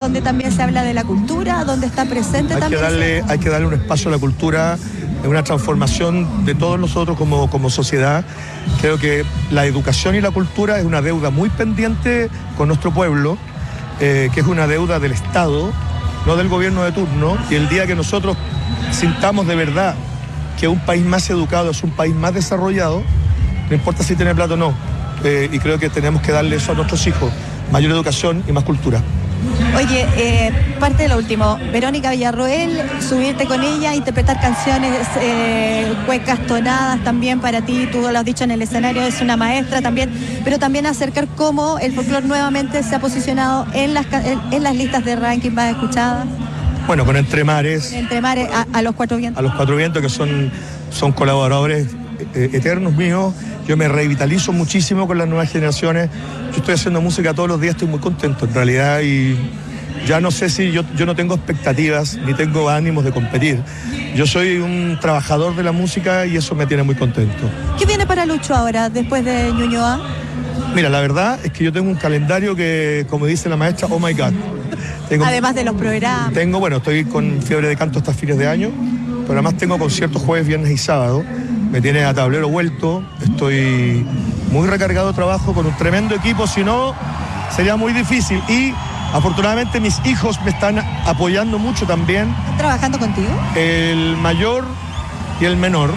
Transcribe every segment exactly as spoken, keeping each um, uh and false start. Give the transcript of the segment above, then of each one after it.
donde también se habla de la cultura, donde está presente hay también. Que darle, hay que darle un espacio a la cultura, una transformación de todos nosotros como, como sociedad. Creo que la educación y la cultura es una deuda muy pendiente con nuestro pueblo, eh, que es una deuda del Estado, no del gobierno de turno, y el día que nosotros sintamos de verdad que un país más educado es un país más desarrollado, no importa si tiene plata o no, eh, y creo que tenemos que darle eso a nuestros hijos, mayor educación y más cultura. Oye, eh, parte de lo último, Verónica Villarroel, subirte con ella, interpretar canciones, eh, cuecas, tonadas también para ti, tú lo has dicho en el escenario, es una maestra también, pero también acercar cómo el folclore nuevamente se ha posicionado en las, en, en las listas de ranking más escuchadas. Bueno, con Entre Mares. Entre Mares, a, a los Cuatro Vientos. A los Cuatro Vientos, que son, son colaboradores eh, eternos míos. Yo me revitalizo muchísimo con las nuevas generaciones. Yo estoy haciendo música todos los días, estoy muy contento en realidad, y ya no sé si yo, yo no tengo expectativas ni tengo ánimos de competir. Yo soy un trabajador de la música y eso me tiene muy contento. ¿Qué viene para Lucho ahora, después de Ñuñoa? Mira, la verdad es que yo tengo un calendario que, como dice la maestra, oh my God. Tengo, además de los programas. Tengo, bueno, estoy con Fiebre de Canto hasta fines de año, pero además tengo conciertos jueves, viernes y sábado. Me tiene a tablero vuelto, estoy muy recargado de trabajo con un tremendo equipo, si no sería muy difícil. Y afortunadamente mis hijos me están apoyando mucho también. ¿Están trabajando contigo? El mayor y el menor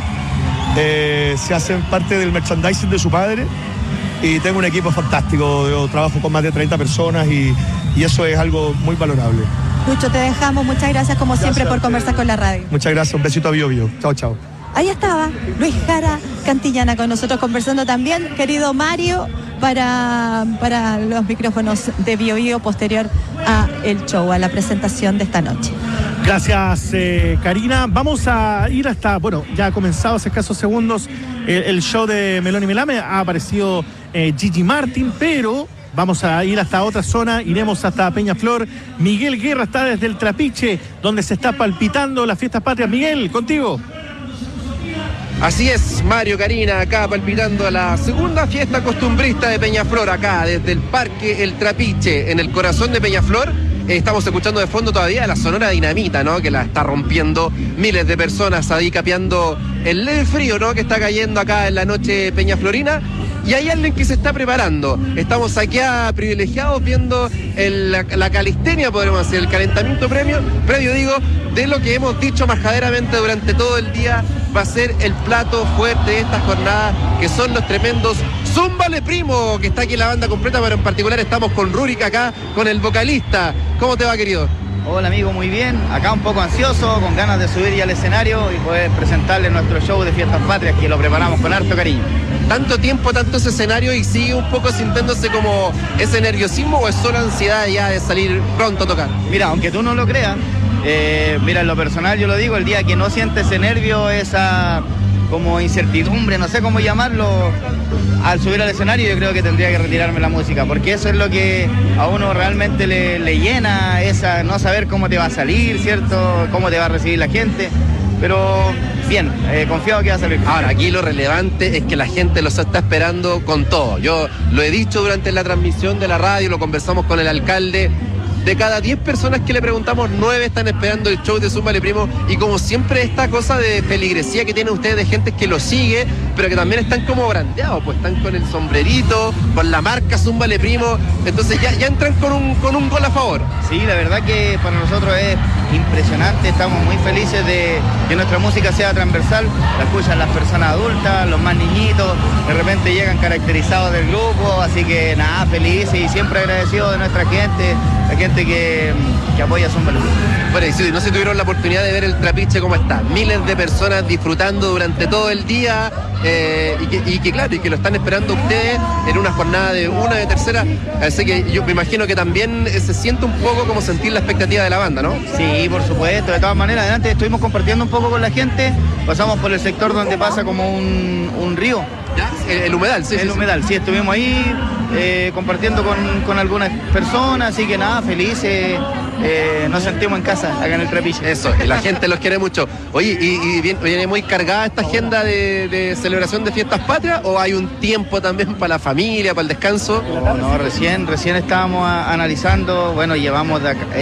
eh, se hacen parte del merchandising de su padre y tengo un equipo fantástico. Yo trabajo con más de treinta personas y, y eso es algo muy valorable. Lucho, te dejamos. Muchas gracias como gracias siempre por conversar con la radio. Muchas gracias, un besito a Bio Bio. Chao, chao. Ahí estaba Luis Jara Cantillana con nosotros conversando también, querido Mario, para, para los micrófonos de Bio Bio posterior a el show, a la presentación de esta noche. Gracias, eh, Karina. Vamos a ir hasta, bueno, ya ha comenzado hace escasos segundos el, el show de Melón y Melame. Ha aparecido eh, Gigi Martin, pero vamos a ir hasta otra zona, iremos hasta Peñaflor. Miguel Guerra está desde el Trapiche, donde se está palpitando las fiestas patrias. Miguel, contigo. Así es, Mario, Karina, acá palpitando a la segunda fiesta costumbrista de Peñaflor, acá desde el Parque El Trapiche, en el corazón de Peñaflor. Eh, estamos escuchando de fondo todavía la Sonora Dinamita, ¿no? Que la está rompiendo, miles de personas ahí capeando el leve frío, ¿no? Que está cayendo acá en la noche peñaflorina. Y hay alguien que se está preparando. Estamos aquí a privilegiados viendo el, la, la calistenia, podremos decir, el calentamiento premio, previo, digo, de lo que hemos dicho majaderamente durante todo el día. Va a ser el plato fuerte de esta jornada, que son los tremendos Zúmbale Primo, que está aquí la banda completa, pero en particular estamos con Rurik acá, con el vocalista. ¿Cómo te va, querido? Hola, amigo, muy bien. Acá un poco ansioso, con ganas de subir ya al escenario y poder presentarles nuestro show de Fiestas Patrias, que lo preparamos con harto cariño. Tanto tiempo, tanto ese escenario, y sigue un poco sintiéndose como ese nerviosismo, o es solo ansiedad ya de salir pronto a tocar. Mira, aunque tú no lo creas, eh, mira, en lo personal yo lo digo, el día que no sientes ese nervio, esa como incertidumbre, no sé cómo llamarlo, al subir al escenario yo creo que tendría que retirarme la música, porque eso es lo que a uno realmente le, le llena, esa no saber cómo te va a salir, ¿cierto? Cómo te va a recibir la gente. Pero bien, eh, confiado que va a salir. Ahora, aquí lo relevante es que la gente los está esperando con todo. Yo lo he dicho durante la transmisión de la radio, lo conversamos con el alcalde. De cada diez personas que le preguntamos, nueve están esperando el show de Zúmbale Primo. Y como siempre, esta cosa de feligresía que tienen ustedes, de gente que lo sigue, pero que también están como brandeados, pues están con el sombrerito, con la marca Zúmbale Primo. Entonces ya, ya entran con un, con un gol a favor. Sí, la verdad que para nosotros es impresionante. Estamos muy felices de que nuestra música sea transversal. La escuchan las personas adultas, los más niñitos, de repente llegan caracterizados del grupo. Así que nada, felices y siempre agradecidos de nuestra gente, la gente que, que apoya a Zúmbale Primo. Bueno, y si no se tuvieron la oportunidad de ver el Trapiche cómo está, miles de personas disfrutando durante todo el día, eh, y, que, y que claro, y que lo están esperando ustedes en una jornada de una de tercera, así que yo me imagino que también se siente un poco como sentir la expectativa de la banda, ¿no? Sí, por supuesto, de todas maneras, adelante estuvimos compartiendo un poco con la gente, pasamos por el sector donde pasa como un, un río. ¿Ya? El, el humedal, sí. El sí, humedal, sí, sí, estuvimos ahí eh, compartiendo con, con algunas personas, así que nada, felices, eh, nos sentimos en casa acá en el Trapiche. Eso, y la gente los quiere mucho. Oye, ¿y, y viene, viene muy cargada esta agenda de, de celebración de fiestas patrias, o hay un tiempo también para la familia, para el descanso? No, no, recién, recién estábamos a, analizando, bueno, llevamos de acá,